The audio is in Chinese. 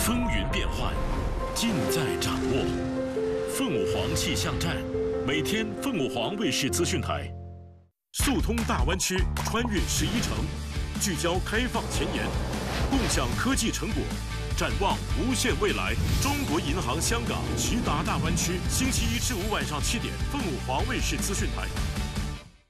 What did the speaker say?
风云变幻，尽在掌握。凤舞凰气象站，每天凤舞凰卫视资讯台。速通大湾区，穿越11城，聚焦开放前沿，共享科技成果，展望无限未来。中国银行香港直达大湾区，星期1至5晚上7点，凤舞凰卫视资讯台。